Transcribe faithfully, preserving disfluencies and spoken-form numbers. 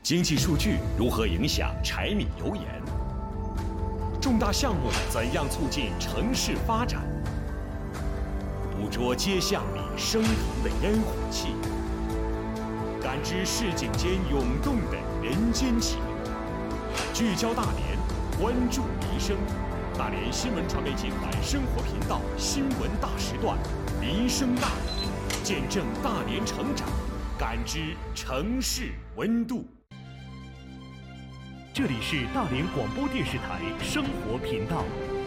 经济数据如何影响柴米油盐？重大项目怎样促进城市发展？捕捉街巷里升腾的烟火气，感知市井间涌动的人间情。聚焦大连，关注民生。大连新闻传媒集团生活频道新闻大时段，民生大连，见证大连成长，感知城市温度。 这里是大连广播电视台生活频道。